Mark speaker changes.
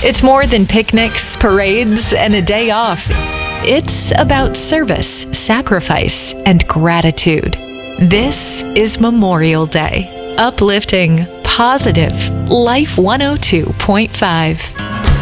Speaker 1: It's more than picnics, parades, and a day off. It's about service, sacrifice, and gratitude. This is Memorial Day. Uplifting, positive, Life 102.5.